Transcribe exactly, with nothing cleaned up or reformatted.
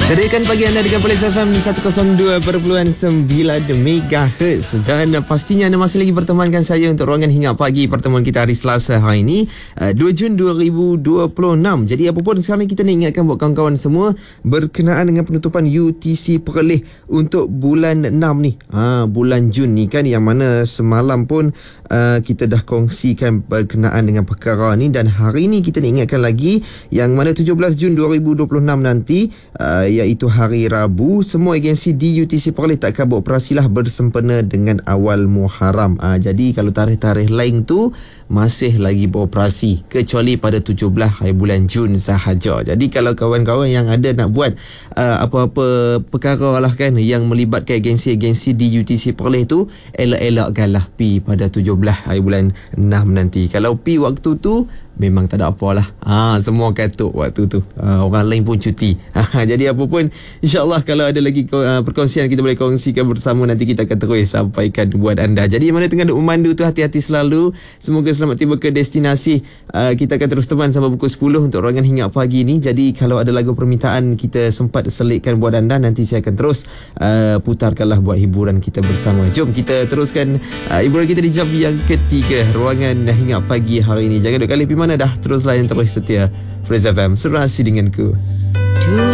Ceriakan pagi anda dengan Police F M seratus dua perpuluhan sembilan megahertz. Dan pastinya anda masih lagi bertemankan saya untuk ruangan Hinga Pagi. Pertemuan kita hari Selasa hari ini, dua Jun dua ribu dua puluh enam. Jadi apa pun sekarang kita nak ingatkan buat kawan-kawan semua berkenaan dengan penutupan U T C Perlis untuk bulan enam ni, ha, bulan Jun ni kan, yang mana semalam pun uh, kita dah kongsikan berkenaan dengan perkara ni. Dan hari ni kita nak ingatkan lagi yang mana tujuh belas Jun dua ribu dua puluh enam nanti, uh, iaitu hari Rabu, semua agensi di U T C Perlis tak akan beroperasi lah bersempena dengan awal Muharram. Uh, jadi kalau tarikh-tarikh lain tu masih lagi beroperasi kecuali pada tujuh belas hari bulan Jun sahaja. Jadi kalau kawan-kawan yang ada nak buat uh, apa-apa perkara lah kan yang melibatkan agensi-agensi di U T C Perlis tu, elak-elakkanlah pi pada tujuh belas hari bulan enam nanti. Kalau pi waktu tu memang tak ada apalah. Ha, semua katuk waktu tu. Ha, orang lain pun cuti. Ha, jadi apa pun, insya-Allah kalau ada lagi uh, perkongsian kita boleh kongsikan bersama, nanti kita akan terus sampaikan buat anda. Jadi mana tengah duk memandu tu, hati-hati selalu. Semoga selamat tiba ke destinasi. Uh, kita akan terus teman sampai pukul sepuluh untuk ruangan Hinga Pagi ni. Jadi kalau ada lagu permintaan kita sempat selitkan buat anda, nanti saya akan terus uh, putarkanlah buat hiburan kita bersama. Jom kita teruskan uh, hiburan kita di jam yang ketiga ruangan Hinga Pagi hari ini. Jangan duk kali pergi mana dah. Teruslah yang terus setia Police F M, serasi denganku.